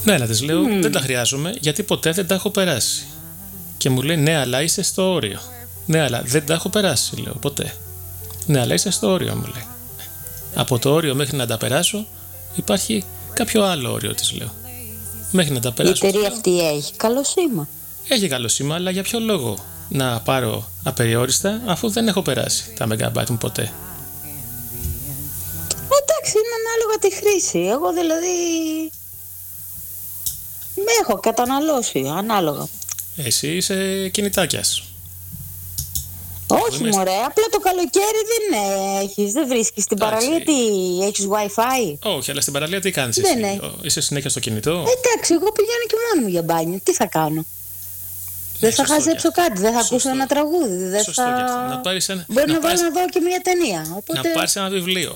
Ναι, αλλά της λέω δεν τα χρειάζομαι γιατί ποτέ δεν τα έχω περάσει. Και μου λέει ναι, αλλά είσαι στο όριο. Ναι, αλλά δεν τα έχω περάσει, λέω, ποτέ. Ναι, αλλά είσαι στο όριο, μου λέει. Από το όριο μέχρι να τα περάσω υπάρχει κάποιο άλλο όριο, της λέω. Μέχρι να τα περάσω. Η εταιρεία αυτή έχει καλό σήμα. Έχει καλό σήμα, αλλά για ποιο λόγο να πάρω απεριόριστα αφού δεν έχω περάσει τα megabyte μου ποτέ. Εντάξει, είναι ανάλογα τη χρήση. Εγώ δηλαδή με έχω καταναλώσει ανάλογα. Εσύ είσαι κινητάκιας. Όχι μωρέ, απλά το καλοκαίρι δεν βρίσκεις στην παραλία. Τι, έχεις wifi? Όχι, αλλά στην παραλία τι κάνεις δεν εσύ? Είσαι συνέχεια στο κινητό? Εντάξει, εγώ πηγαίνω και μόνο μου για μπάνιο. Τι θα κάνω? Δεν θα χαζέψω κάτι, δεν θα ακούσω ένα τραγούδι. Δεν σωστό, θα... να πάρεις Μπορεί να βάλω να δω και μια ταινία. Οπότε... Να πάρεις ένα βιβλίο.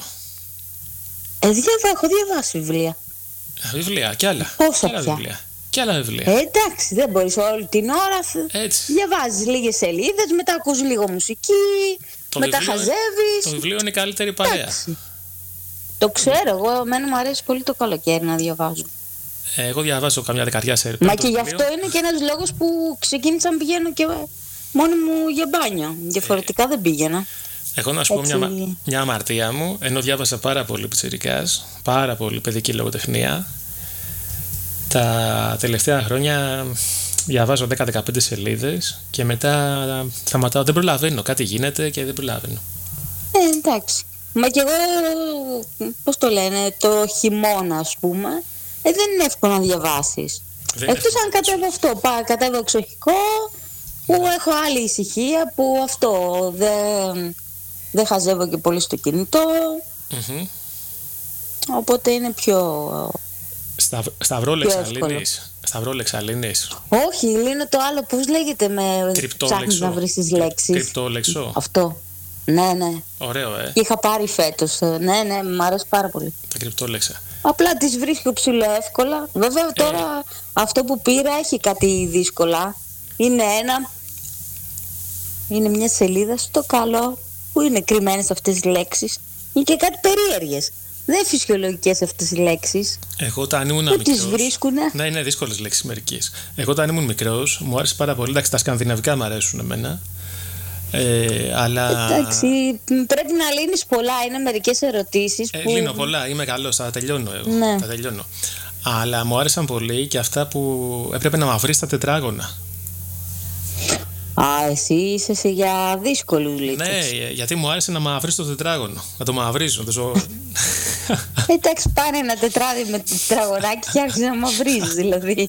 Έχω διαβάσει βιβλία. Βιβλία, κι άλλα. Πόσα κι άλλα πια? βιβλία. Κι άλλα βιβλία. Εντάξει, δεν μπορείς όλη την ώρα. Έτσι. Διαβάζεις λίγες σελίδες, μετά ακούς λίγο μουσική, μετά χαζεύεις. Το βιβλίο είναι η καλύτερη παρέα. Εντάξει. Το ξέρω, εμένα μου αρέσει πολύ το καλοκαίρι να διαβάζω. Εγώ διαβάζω καμιά δεκαριά σε Μα και γι' αυτό είναι και ένας λόγος που ξεκίνησα να πηγαίνω και μόνη μου για μπάνιο. Διαφορετικά δεν πήγαινα. Εγώ να σου πω μια αμαρτία μου, ενώ διάβασα πάρα πολύ πιτσιρικάς, πάρα πολύ παιδική λογοτεχνία. Τα τελευταία χρόνια διαβάζω 10-15 σελίδες και μετά σταματάω. Δεν προλαβαίνω, κάτι γίνεται και δεν προλαβαίνω. Εντάξει. Μα και εγώ, πώς το λένε, το χειμώνα ας πούμε, δεν είναι εύκολο να διαβάσεις. Εκτός αν κατέβω αυτό, κατέβω εξοχικό, που έχω άλλη ησυχία, που αυτό δεν χαζεύω και πολύ στο κινητό. Οπότε είναι πιο... Σταυρόλεξα λύνεις. Όχι, λύνω το άλλο, πώς λέγεται, με ψάχνεις να βρεις τις λέξεις. Κρυπτόλεξο. Αυτό. Ναι. Ωραίο, Είχα πάρει φέτος. Ναι, μου αρέσει πάρα πολύ. Τα κρυπτόλεξα. Απλά τις βρίσκω ψηλό εύκολα. Βέβαια τώρα αυτό που πήρα έχει κάτι δύσκολα. Είναι μια σελίδα στο καλό που είναι κρυμμένες αυτές τις λέξεις. Είναι και κάτι περίεργες. Δεν είναι φυσιολογικές αυτές οι λέξεις. Εγώ όταν ήμουν μικρός. Πού τις βρίσκουνε? Ναι, είναι δύσκολες λέξεις μερικές. Εγώ όταν ήμουν μικρός μου άρεσε πάρα πολύ. Εντάξει, τα σκανδιναβικά μου αρέσουν εμένα. Αλλά... Εντάξει, πρέπει να λύνεις πολλά. Είναι μερικές ερωτήσεις που... Λύνω πολλά, είμαι καλός, θα τελειώνω εγώ. Ναι. Θα τελειώνω. Αλλά μου άρεσαν πολύ και αυτά που έπρεπε να μαυρείς τα τετράγωνα. Εσύ είσαι για δύσκολους λήξεις. Ναι, γιατί μου άρεσε να μαυρίσω το τετράγωνο. Να το μαυρίζω. Εντάξει, πάρε ένα τετράδι με τετραγωνάκι και άρχισε να μαυρίζεις δηλαδή.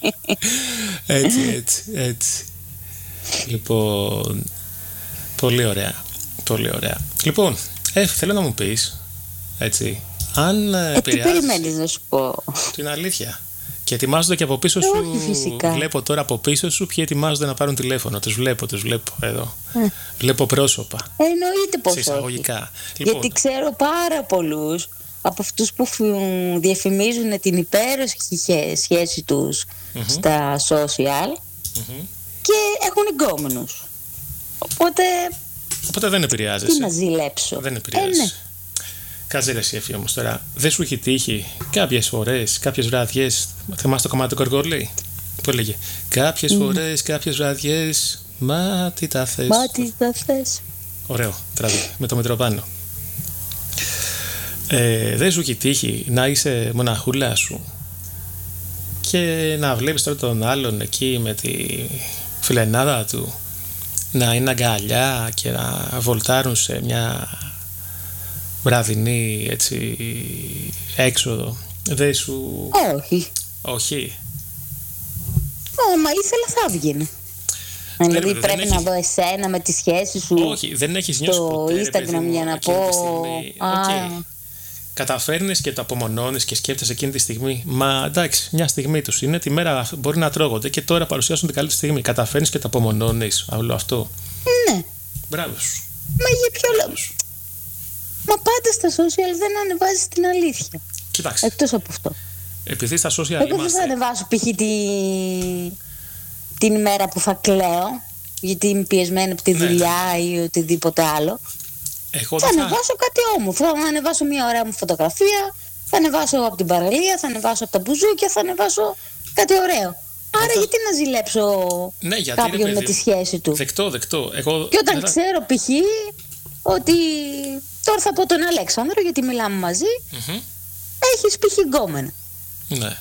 Έτσι. Λοιπόν, πολύ ωραία. Λοιπόν, θέλω να μου πεις, έτσι, αν τι περιμένεις να σου πω? Την αλήθεια. Και ετοιμάζονται και από πίσω σου. Φυσικά. Βλέπω τώρα από πίσω σου ποιοι ετοιμάζονται να πάρουν τηλέφωνο. Τους βλέπω εδώ. Βλέπω πρόσωπα. Εννοείται πως εισαγωγικά. Λοιπόν, γιατί ξέρω πάρα πολλούς από αυτούς που διαφημίζουν την υπέροχη σχέση τους στα social και έχουν εγκόμενους. Οπότε δεν επηρεάζεσαι. Τι να ζηλέψω. Δεν επηρεάζεσαι. Ναι. Κάτσε ρε εσύ όμως τώρα. Δεν σου έχει τύχει κάποιες φορές, κάποιες βραδιές? Θυμάσαι το κομμάτι του Κοργόλη που έλεγε κάποιες φορές, κάποιες βραδιές, μα τι τα θες. Ωραίο τραβή με το Μητροπάνο. Δεν σου έχει τύχει να είσαι μοναχούλα σου και να βλέπεις τώρα τον άλλον εκεί με τη φιλενάδα του να είναι αγκαλιά και να βολτάρουν σε μια βραδινή έτσι έξοδο? Δεν σου... Όχι. Μα ήθελα θα έβγαινε. Δηλαδή πρέπει να δω εσένα με τη σχέση σου. Όχι, δεν έχεις νιώσει ποτέ στο Instagram για να πω καταφέρνεις και το απομονώνεις και σκέφτεσαι εκείνη τη στιγμή. Μα εντάξει, μια στιγμή τους είναι, τη μέρα μπορεί να τρώγονται και τώρα παρουσιάσουν την καλύτερη στιγμή. Καταφέρνεις και το απομονώνεις όλο αυτό. Ναι. Μπράβο σου. Μα για ποιο λόγο? Μα πάντα στα social δεν ανεβάζεις την αλήθεια. Κοιτάξτε. Εκτός από αυτό. Επειδή στα social εγώ δεν θα ανεβάσω π.χ. την ημέρα που θα κλαίω γιατί είμαι πιεσμένη από τη δουλειά ή οτιδήποτε άλλο. Θα ανεβάσω κάτι όμορφο. Θα ανεβάσω μια ωραία μου φωτογραφία, Θα ανεβάσω από την παραλία, θα ανεβάσω από τα μπουζούκια, θα ανεβάσω κάτι ωραίο. Άρα γιατί να ζηλέψω κάποιον με τη σχέση του. Δεκτό. Και όταν ξέρω π.χ. ότι τώρα θα πω τον Αλέξανδρο, γιατί μιλάμε μαζί, έχεις π.χ. γκόμενα. Ναι.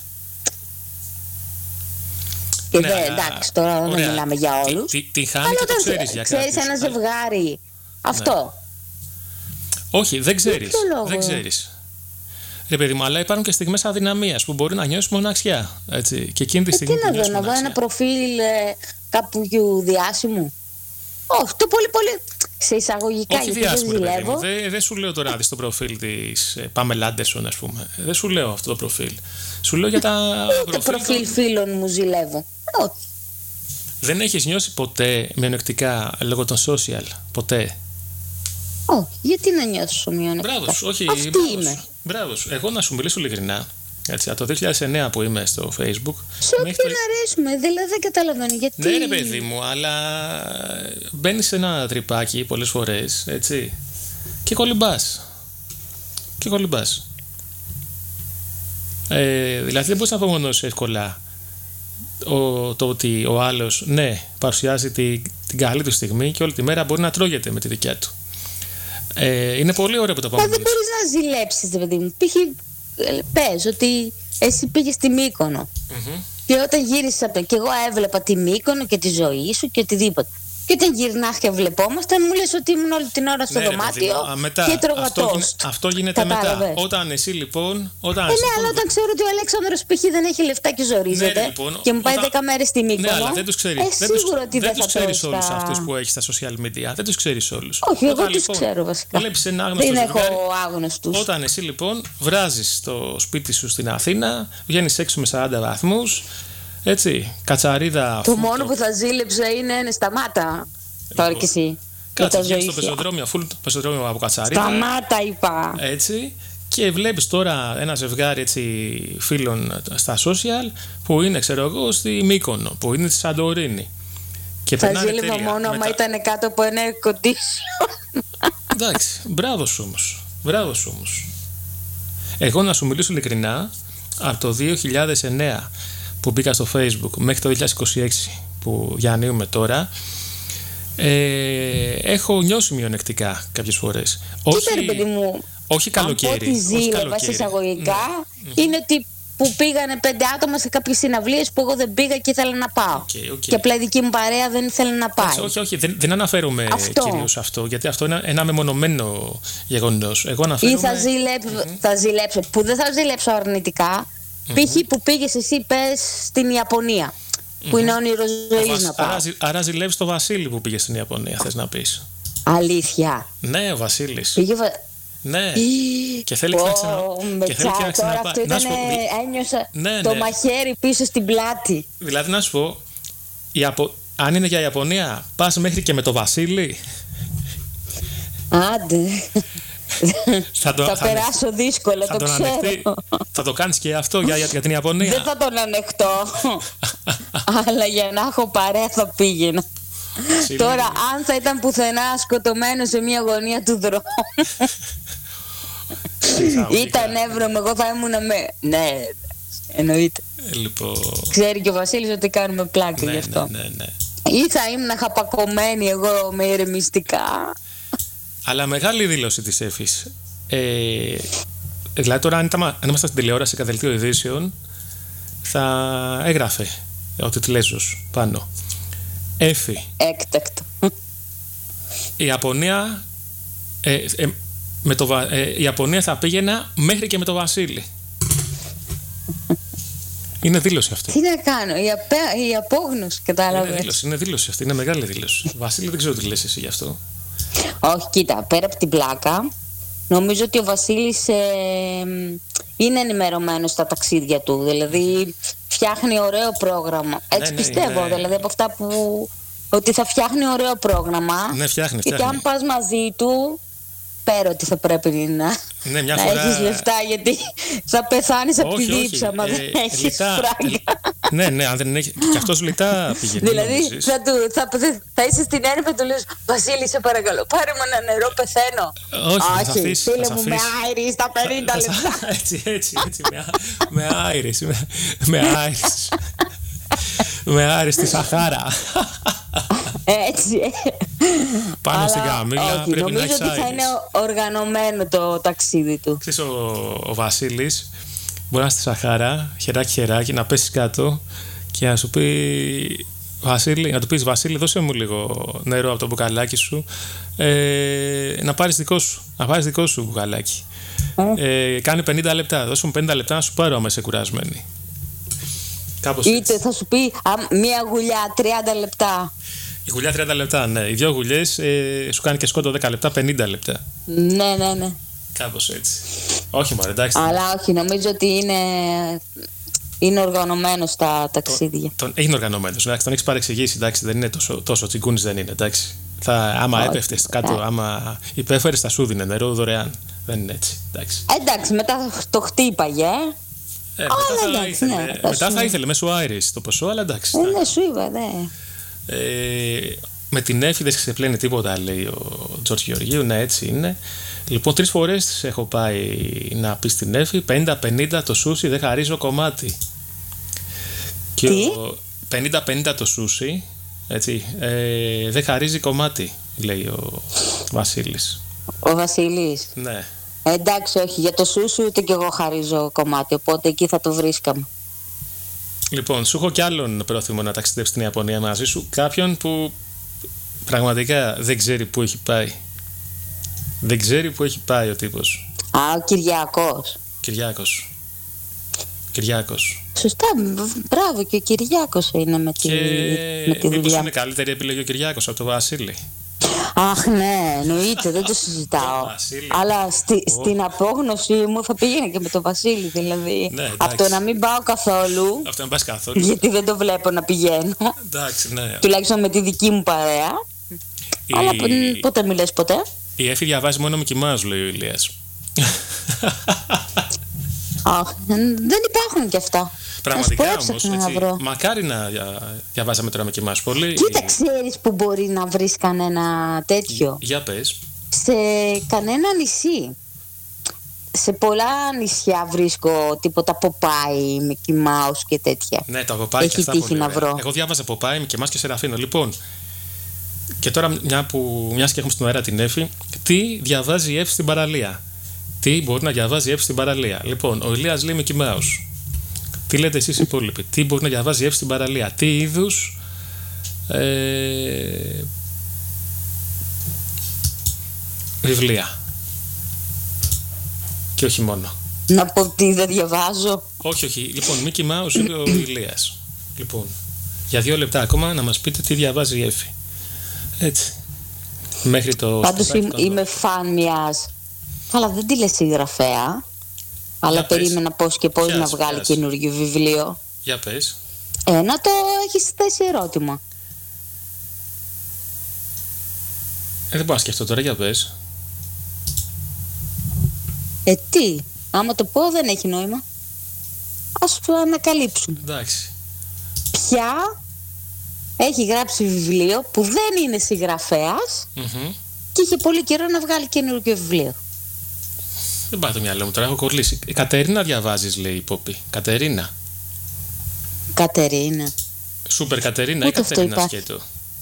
Και εντάξει, τώρα δεν μιλάμε για όλους. Τι χάνει και το ξέρεις για κάποιους. Ξέρεις ένα ζευγάρι, αυτό. Όχι, δεν ξέρεις. Ρε παιδί μου, αλλά υπάρχουν και στιγμές αδυναμίας που μπορεί να νιώσεις μοναξιά. Έτσι. Και εκείνη τη στιγμή. Τι να δω ένα προφίλ κάποιου διάσημου. Όχι, το πολύ σε εισαγωγικά. Όχι διάσημο, δεν σου λέω τώρα δεις το προφίλ της Πάμελα Άντερσον, ας πούμε. Δεν σου λέω αυτό το προφίλ. Σου λέω για τα προφίλ φίλων μου ζηλεύω. Όχι. Δεν έχεις νιώσει ποτέ μειονεκτικά λόγω των social, ποτέ? Όχι, γιατί να νιώσω μειονεκτικά? Μπράβο, όχι. Αυτή είμαι. Μπράβο. Εγώ να σου μιλήσω ειλικρινά. Έτσι, από το 2009 που είμαι στο Facebook. Σε όποιον αρέσουμε, δηλαδή δεν καταλαβαίνω γιατί. Ναι, ρε παιδί μου, αλλά μπαίνεις σε ένα τρυπάκι πολλές φορές, έτσι. Και κολυμπάς. Δηλαδή δεν μπορείς να απομονώσεις εύκολα το ότι ο άλλος, ναι, παρουσιάζει την καλή του στιγμή και όλη τη μέρα μπορεί να τρώγεται με τη δικιά του. Είναι πολύ ωραίο που το πάμε. Δεν μπορείς να ζηλέψεις, παιδί μου. Πες ότι εσύ πήγες στη Μύκονο και όταν γύρισες και εγώ έβλεπα τη Μύκονο και τη ζωή σου και οτιδήποτε. Και όταν γυρνάς και βλεπόμασταν, μου λες ότι ήμουν όλη την ώρα στο δωμάτιο και τρώγα τόστ. Αυτό γίνεται μετά. Όταν εσύ λοιπόν. Ναι, αλλά όταν ξέρω ότι ο Αλέξανδρος π.χ. δεν έχει λεφτά και ζορίζεται και μου πάει 10 μέρες στη Μύκονο. Ναι, αλλά δεν τους ξέρεις. Σίγουρα ότι δεν θα ξέρεις όλους αυτούς που έχεις στα social media. Δεν τους ξέρεις όλους. Όχι, εγώ τους ξέρω βασικά. Βλέπεις ένα άγνωστο ζευγάρι. Δεν ζευγάρι. έχω άγνωστους. Όταν εσύ λοιπόν βράζεις το σπίτι σου στην Αθήνα, βγαίνεις έξω με 40 βαθμούς. Έτσι, κατσαρίδα. Το μόνο που θα ζήλεψα είναι σταμάτα. Τώρα κι εσύ. Κάτσε, βγαίνεις στο πεζοδρόμιο, αφού το πεζοδρόμιο από κατσαρίδα. Σταμάτα, είπα. Έτσι. Και βλέπεις τώρα ένα ζευγάρι έτσι, φίλων στα social που είναι, ξέρω εγώ, στη Μύκονο, που είναι στη Σαντορίνη. Και θα ζήλευα μόνο άμα ήταν κάτω από ένα air condition. Εντάξει, μπράβο σου όμως. Εγώ να σου μιλήσω ειλικρινά, από το 2009 που μπήκα στο Facebook μέχρι το 2026 που διανύουμε τώρα, έχω νιώσει μειονεκτικά κάποιες φορές. Κοίτα ρε παιδί μου, όχι καλοκαίρι. Από ό,τι ζήλευα εισαγωγικά είναι ότι που πήγανε 5 άτομα σε κάποιες συναυλίες που εγώ δεν πήγα και ήθελα να πάω. Και απλά η δική μου παρέα δεν ήθελε να πάει. Όχι, δεν αναφέρομαι κυρίως αυτό, γιατί αυτό είναι ένα μεμονωμένο γεγονός. Εγώ αναφέρομαι. Ή θα ζηλέψω, που δεν θα ζηλέψω αρνητικά. Π.χ. που πήγες εσύ, πες στην Ιαπωνία, που είναι όνειρο ζωής να πάω. Άρα ζηλεύεις το Βασίλη που πήγε στην Ιαπωνία, θες να πεις? Αλήθεια? Ναι, ο Βασίλης. Ναι. Και θέλει και να ξαναπάει. Αυτό ήταν, ένιωσα το μαχαίρι πίσω στην πλάτη. Δηλαδή να σου πω, αν είναι για Ιαπωνία, πας μέχρι και με το Βασίλη? Άντε. Θα περάσω δύσκολα, το ξέρω. Θα το κάνεις και αυτό για την Ιαπωνία? Δεν θα τον ανεχτώ. Αλλά για να έχω παρέα θα πήγαινα. Τώρα αν θα ήταν πουθενά σκοτωμένο σε μια γωνία του δρόμου, ήταν εύρωμο, εγώ θα ήμουν ναι, εννοείται. Ξέρει και ο Βασίλης ότι κάνουμε πλάκα γι' αυτό. Ή θα ήμουν χαπακωμένη εγώ με ηρεμιστικά. Αλλά μεγάλη δήλωση της Εφης. Δηλαδή τώρα αν ήμασταν στην τηλεόραση κατά δελτίο ειδήσεων, θα έγραφε ο τιτλέζος πάνω. Εφη. Έκτακτο. Η Ιαπωνία η Ιαπωνία θα πήγαινα μέχρι και με το Βασίλη. Είναι δήλωση αυτή. Τι να κάνω, η απόγνωση, κατάλαβες. Είναι δήλωση αυτή, είναι μεγάλη δήλωση. Βασίλη, δεν ξέρω τι λες εσύ γι' αυτό. Όχι, κοίτα, πέρα από την πλάκα, νομίζω ότι ο Βασίλης είναι ενημερωμένος στα ταξίδια του. Δηλαδή φτιάχνει ωραίο πρόγραμμα. Έτσι πιστεύω, δηλαδή από αυτά που... ότι θα φτιάχνει ωραίο πρόγραμμα. Ναι, φτιάχνει. Και αν πας μαζί του, πέρα ότι θα πρέπει να έχεις λεφτά, γιατί θα πεθάνεις από τη δίψα μα δεν έχεις φράγκα. Ναι, αν δεν έχει. Και αυτός λιτά πηγαίνει. Δηλαδή θα είσαι στην έρευνα και του λες Βασίλη, σε παρακαλώ, πάρε μου ένα νερό, πεθαίνω. Όχι, φίλε μου, με άιρι στα 50 λεπτά. Έτσι, με άιρι. Με άιρι στη Σαχάρα. Έτσι. Πάνω στην καμήλα πρέπει να έχεις νομίζω ότι θα είναι οργανωμένο το ταξίδι του. Ξέρεις, ο Βασίλης μπορεί να στη Σαχάρα, χεράκι, να πέσεις κάτω και να σου πει Βασίλη, να του πεις Βασίλη, δώσε μου λίγο νερό από το μπουκαλάκι σου, να πάρεις δικό σου μπουκαλάκι. Κάνει 50 λεπτά, δώσε μου 50 λεπτά να σου πάρω άμα είσαι κουρασμένη. Είτε θα σου πει μία γουλιά 30 λεπτά. Η γουλιά 30 λεπτά, ναι. Οι 2 γουλιές σου κάνει και σκότω 10 λεπτά, 50 λεπτά. Ναι. Κάπως έτσι. Όχι μωρέ, εντάξει. Αλλά όχι, νομίζω ότι είναι οργανωμένος στα ταξίδια. Είναι οργανωμένος, εντάξει, τον έχεις παρεξηγήσει, εντάξει, δεν είναι τόσο τσιγκούνης, δεν είναι, εντάξει. Άμα έπεφτες κάτω, άμα υπέφερες θα σου δίνε νερό δωρεάν. Δεν είναι έτσι, εντάξει. Εντάξει, μετά το χτύπαγε, μετά θα ήθελε μέσω άιρης το ποσό, αλλά εντάξει. Ναι, σου είπα, ναι. Με την Εφη δεν ξεπλένει τίποτα, λέει ο Τζορτζ Γεωργίου. Ναι, έτσι είναι. Λοιπόν, 3 φορές έχω πάει να πει στην Εφη 50-50 το σούσι, δεν χαρίζω κομμάτι. Τι? 50-50 το σούσι, έτσι, δεν χαρίζει κομμάτι, λέει ο Βασίλης. Ο Βασίλης. Ναι. Εντάξει, όχι, για το σούσι ούτε κι εγώ χαρίζω κομμάτι, οπότε εκεί θα το βρίσκαμε. Λοιπόν, σου έχω κι άλλον πρόθυμο να ταξιδέψει στην Ιαπωνία μαζί σου. Κάποιον που πραγματικά δεν ξέρει πού έχει πάει. Δεν ξέρει πού έχει πάει ο τύπος. Ο Κυριάκος. Σωστά, μπράβο, και ο Κυριάκος είναι με τη δουλειά. Μήπως είναι καλύτερη επιλογή ο Κυριάκος από τον Βασίλη. Αχ, ναι, εννοείται, δεν το συζητάω. Αλλά στην απόγνωση μου θα πήγαινα και με τον Βασίλη, δηλαδή. Ναι, από το να μην πάω καθόλου. Αυτό να πας καθόλου. Γιατί δεν το βλέπω να πηγαίνω. Εντάξει, ναι. Τουλάχιστον με τη δική μου παρέα. Αλλά ποτέ μη λες ποτέ. Η Εφη διαβάζει μόνο Μικι Μάους, λέει ο Ηλίας. Αχ, δεν υπάρχουν κι αυτά. Πραγματικά όμως, μακάρι να διαβάζαμε τώρα Μικι Μάους πολύ. Κοίτα, ξέρεις που μπορεί να βρεις κανένα τέτοιο. Για πες. Σε κανένα νησί. Σε πολλά νησιά βρίσκω τίποτα Ποπάι, Μικι Μάους και τέτοια. Ναι, τα Ποπάι και αυτά τύχει να βρω. Εγώ διάβαζα Ποπάι, Μικι Μάους και Σεραφίνο. Λοιπόν, και τώρα μιας και έχουμε στην αέρα την Εφη, τι διαβάζει η Εφη στην παραλία. Τι μπορεί να διαβάζει η Εφη στην παραλία. Λοιπόν, ο Ηλίας λέει Μικι Μάους. Τι λέτε εσείς οι υπόλοιποι? Τι μπορεί να διαβάζει η Εφη στην παραλία? Τι είδους βιβλία? Και όχι μόνο. Να πω τι δεν διαβάζω. Όχι. Λοιπόν, Μικι Μάους είπε ο Ηλίας. Λοιπόν, για 2 λεπτά ακόμα να μας πείτε τι διαβάζει η Εφη. Έτσι. Μέχρι το. Πάντως είμαι φαν μιας. Αλλά δεν τη λες συγγραφέα. Αλλά περίμενα πώς και πώς να βγάλει καινούργιο βιβλίο. Για πες. Να το έχεις θέσει ερώτημα. Δεν μπορώ να σκεφτώ τώρα, για πες. Τι, άμα το πω δεν έχει νόημα. Ας το ανακαλύψουν. Εντάξει. Ποια έχει γράψει βιβλίο που δεν είναι συγγραφέας και είχε πολύ καιρό να βγάλει καινούργιο βιβλίο. Δεν πάει το μυαλό μου τώρα, έχω κολλήσει. Η Κατερίνα διαβάζεις, λέει η Πόπη. Κατερίνα. Σούπερ Κατερίνα ή Κατερίνα σκέτο?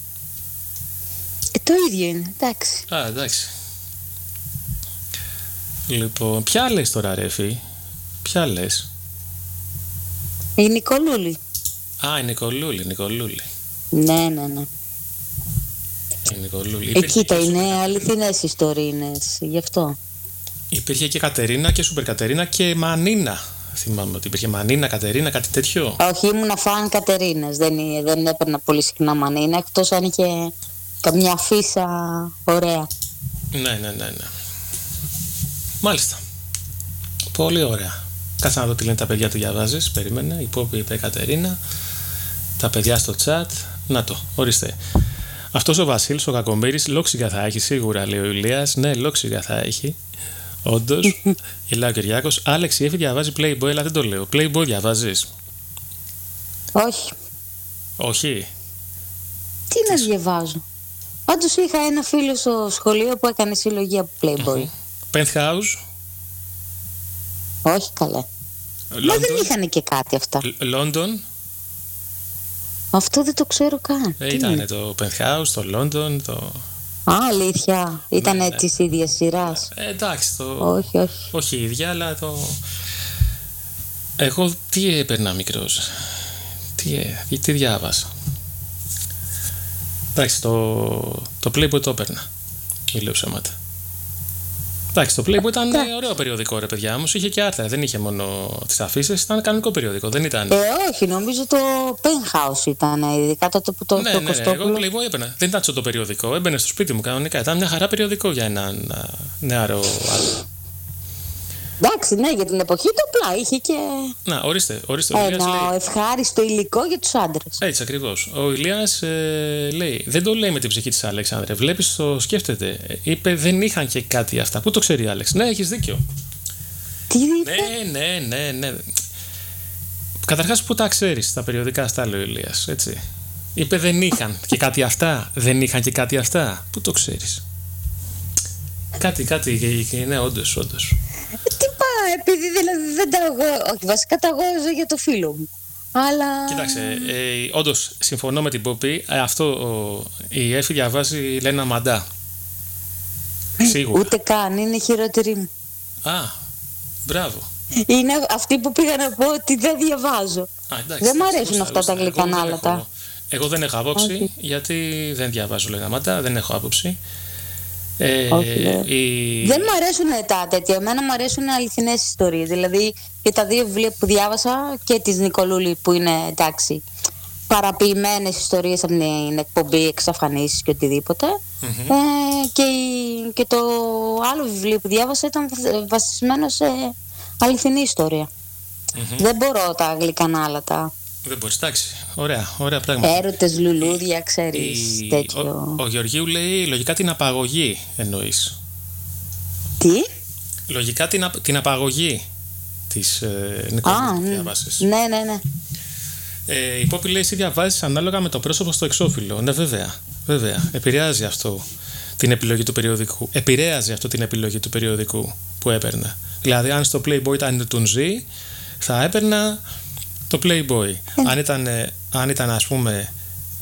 Το ίδιο είναι, εντάξει. Εντάξει. Λοιπόν, ποια λες τώρα, ρε Εφη? Ποια λες? Η Νικολούλη. Η Νικολούλη. Ναι. Η Νικολούλη. Κοίτα, είναι αληθινές ιστορίες, γι' αυτό. Υπήρχε και Κατερίνα και Σούπερ Κατερίνα και Μανίνα. Θυμάμαι ότι υπήρχε Μανίνα, Κατερίνα, κάτι τέτοιο. Όχι, ήμουν φαν Κατερίνας. Δεν έπαιρνα πολύ συχνά Μανίνα, εκτός αν είχε καμιά φύσα ωραία. Ναι. Μάλιστα. Πολύ ωραία. Κάτσε να δω τι λένε τα παιδιά, του διαβάζεις. Περίμενε. Η Πόπη είπε Κατερίνα. Τα παιδιά στο chat. Να το, ορίστε. Αυτός ο Βασίλης ο Κακομοίρης λόξιγκα θα έχει σίγουρα, λέει ο Ηλίας. Ναι, λόξιγκα θα έχει. Όντως. Γελάει ο Κυριάκος. Άλεξ, η Εύη διαβάζει Playboy, αλλά δεν το λέω. Playboy διαβάζεις? Όχι. Όχι. Τι να διαβάζω. Πάντως είχα ένα φίλο στο σχολείο που έκανε συλλογή από Playboy. Penthouse. Όχι καλέ. Μα δεν είχαν και κάτι αυτά. London. Αυτό δεν το ξέρω καν. Ήταν το Penthouse, το London, το... αλήθεια. Ήτανε ναι. της ίδιας σειράς. Εντάξει, το... Όχι. Όχι η ίδια, αλλά το... Εγώ τι έπαιρνα μικρός. Τι διάβασα. Εντάξει, το Playboy το έπαιρνα. Μιλάω ψέματα. Εντάξει, το Playboy ήταν ωραίο περιοδικό, ρε παιδιά. Όμως είχε και άρθρα. Δεν είχε μόνο τις αφήσεις, ήταν κανονικό περιοδικό. Δεν ήταν. Όχι, νομίζω το Penthouse ήταν. Ειδικά τότε που το Κωστόπουλο. Εγώ Playboy έπαιρνα. Δεν ήταν το περιοδικό. Έμπαινε στο σπίτι μου κανονικά. Ήταν μια χαρά περιοδικό για έναν νεαρό άντρα. Εντάξει, ναι, για την εποχή το απλά είχε και. Να, ορίστε. Ένα ευχάριστο υλικό για τους άντρες. Έτσι ακριβώς. Ο Ηλίας λέει, δεν το λέει με την ψυχή της Αλέξανδρε. Βλέπεις, το σκέφτεται. Είπε, δεν είχαν και κάτι αυτά. Πού το ξέρει, Άλεξ? Ναι, έχεις δίκιο. Τι είπε? Ναι. Καταρχάς, πού τα ξέρεις τα περιοδικά αυτά, λέει ο Ηλίας. Έτσι. Είπε, δεν είχαν και κάτι αυτά. Δεν είχαν και κάτι αυτά. Πού το ξέρεις? Κάτι. Ναι, όντως. Τι πάει, επειδή δηλαδή δεν τα εγώ. Όχι, βασικά τα αγόραζα για το φίλο μου. Αλλά. Κοίταξε, όντως συμφωνώ με την Ποπή. Η Εύη διαβάζει Λένα Μαντά. Σίγουρα. Ούτε καν, είναι χειρότερη μου. Α, μπράβο. Είναι αυτή που πήγα να πω ότι δεν διαβάζω. Δεν μ' αρέσουν αυτά τα γλυκανάλατα. Εγώ δεν έχω άποψη, γιατί δεν διαβάζω Λένα Μαντά, δεν έχω άποψη. Δεν μου αρέσουν τα τέτοια. Εμένα μου αρέσουν αληθινές ιστορίες. Δηλαδή και τα δύο βιβλία που διάβασα και της Νικολούλη που είναι εντάξει παραποιημένες ιστορίες από την εκπομπή Εξαφανίσεις και οτιδήποτε. Και το άλλο βιβλίο που διάβασα ήταν βασισμένο σε αληθινή ιστορία. Δεν μπορώ τα γλυκανάλατα. Δεν μπορείς, εντάξει. Ωραία πράγματα. Έρωτες, λουλούδια, ξέρεις, τέτοιο. Ο Γεωργίου λέει λογικά την απαγωγή εννοείς. Τι? Λογικά την απαγωγή της Νικολούλη που διαβάσεις. Ναι. Η Πόπη λέει εσύ διαβάζεις ανάλογα με το πρόσωπο στο εξώφυλλο. Ναι, βέβαια. Επηρεάζει αυτό την επιλογή του περιοδικού. Που έπαιρνα. Δηλαδή αν στο Playboy ήταν Τουνζή, θα έπαιρνα το Playboy. Αν ήταν ας πούμε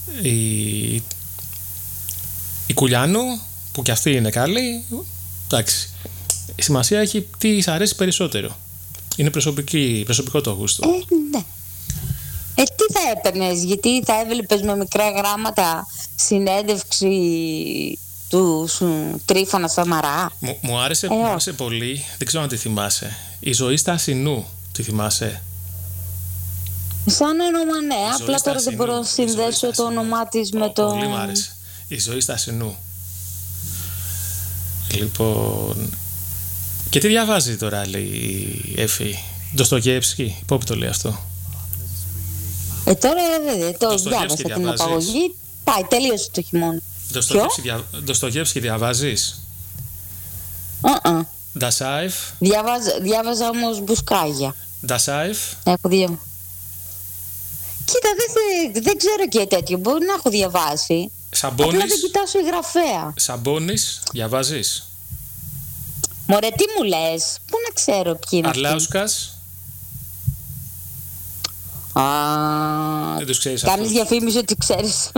η Κουλιάνου, που κι αυτή είναι καλή, εντάξει. Η σημασία έχει τι σ' αρέσει περισσότερο. Είναι προσωπικό το γούστο. Ναι. Τι θα έπαιρνες, γιατί θα έβλεπες με μικρά γράμματα συνέντευξη του Τρίφωνα Σαμαρά? Μου άρεσε πολύ, δεν ξέρω αν τη θυμάσαι. Η ζωή στα Ασινού, τη θυμάσαι? Σαν όνομα ναι, απλά τώρα δεν μπορώ να συνδέσω το όνομά της με το... Πολύ μου άρεσε. Η ζωή στα Ασινού. Λοιπόν... Και τι διαβάζει τώρα, λέει η Εφη? Ντοστογεύσκι, πού το λέει αυτό? Τώρα το διάβασα την απαγωγή. Πάει, τελείωσε το χειμώνα. Ντοστογεύσκι διαβάζεις? Ντασάιφ. Διάβαζα όμως Μπουσκάγια. Ντασάιφ. Έχω διαβάσει. Κοίτα, δεν ξέρω και τέτοιο. Μπορεί να έχω διαβάσει. Σαμπόνις. Απλά δεν κοιτάω συγγραφέα. Σαμπόνις, διαβάζεις? Μωρέ, τι μου λες? Πού να ξέρω ποιοι είναι αυτοί? Αρλάουσκας. Δεν τους ξέρεις αυτούς? Κάνεις διαφήμιση ότι ξέρεις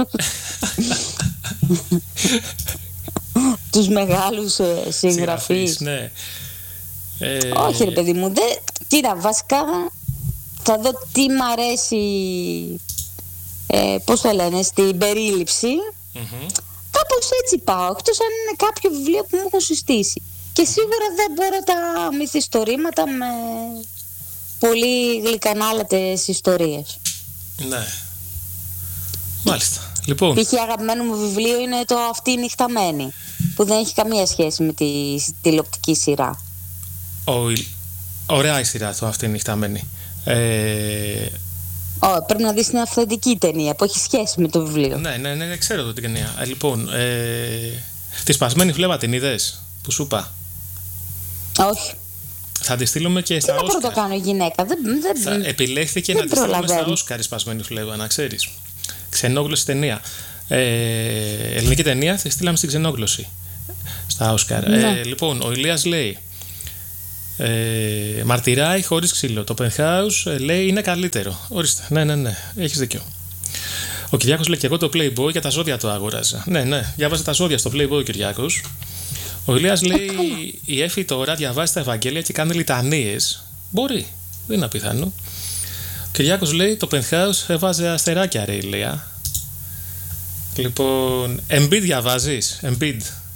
τους μεγάλους συγγραφείς. Ναι. Όχι ρε παιδί μου, κοίτα, βασικά θα δω τι μ' αρέσει, πώς το λένε, στην περίληψη. Κάπως έτσι πάω, εκτός αν είναι κάποιο βιβλίο που μου έχουν συστήσει. Και σίγουρα δεν μπορώ τα μυθιστορήματα με πολύ γλυκανάλατες ιστορίες. Ναι. Μάλιστα. Λοιπόν. Π.χ. αγαπημένο μου βιβλίο είναι το Αυτή η νυχταμένη, που δεν έχει καμία σχέση με τη τηλεοπτική σειρά. Ωραία η σειρά το Αυτή η νυχταμένη. Πρέπει να δεις την αυθεντική ταινία που έχει σχέση με το βιβλίο. Ναι, ξέρω την ταινία. Λοιπόν, τη σπασμένη φλέβα την είδες που σου είπα? Όχι. Θα τη στείλουμε και στα Όσκαρ. Τι να πρωτοκάνω γυναίκα. Επιλέχθηκε να τη στείλουμε στα Όσκαρ η σπασμένη φλέβα, να ξέρεις. Ξενόγλωση ταινία. Ελληνική ταινία, τη στείλαμε στην ξενόγλωση στα Όσκαρ. Λοιπόν, ο Ηλίας λέει μαρτυράει χωρίς ξύλο. Το Penthouse λέει είναι καλύτερο. Ορίστε, ναι, έχεις δίκιο. Ο Κυριάκος λέει και εγώ το Playboy για τα ζώδια το αγόραζα. Ναι, διάβαζε τα ζώδια στο Playboy ο Κυριάκος. Ο Ηλίας λέει η Έφη τώρα διαβάζει τα Ευαγγέλια και κάνει λιτανίες. Μπορεί, δεν είναι απιθανό. Ο Κυριάκος λέει το Penthouse έβαζε αστεράκια ρε Ηλία. Λοιπόν, Embiid διαβάζεις? Embiid.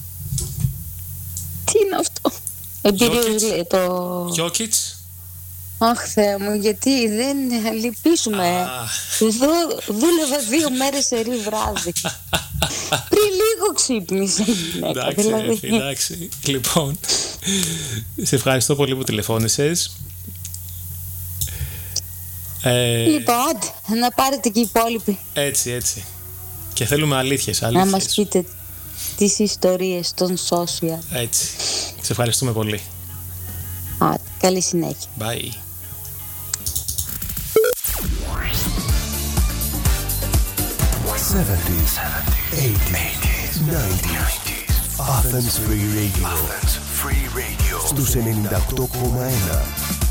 Τι είναι αυτό? Jokic. Αχ Θεέ μου, γιατί δεν λυπήσουμε. Δούλευα 2 μέρες σε βράδυ. Πριν λίγο ξύπνησε η γυναίκα. Εντάξει. Λοιπόν, σε ευχαριστώ πολύ που τηλεφώνησες. Λοιπόν, να πάρετε και οι υπόλοιποι. Έτσι. Και θέλουμε αλήθειες. Να μας πείτε τις ιστορίες των social. Έτσι. Σε ευχαριστούμε πολύ. Καλή συνέχεια. Bye. '70s, '80s, '90s. Athens Free Radio. Στους 98,1.